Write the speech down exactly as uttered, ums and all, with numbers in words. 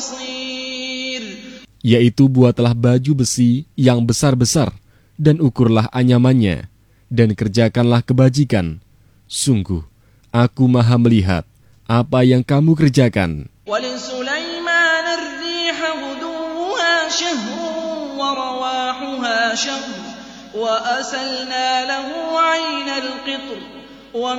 بصير. Yaitu buatlah baju besi yang besar-besar dan ukurlah anyamannya dan kerjakanlah kebajikan. Sungguh, aku maha melihat apa yang kamu kerjakan. وَلِسُلَيْمَانَ الرِّيحَ غُدُوُّهَا شَهْرٌ وَرَوَاحُهَا شَهْرٌ وَأَسَلْنَا لَهُ عَيْنَ الْقِطْرِ